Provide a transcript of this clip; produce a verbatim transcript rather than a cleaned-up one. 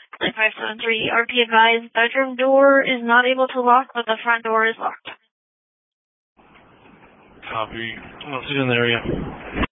nine five seven three, R P advised, bedroom door is not able to lock, but the front door is locked. Copy. What's in the area?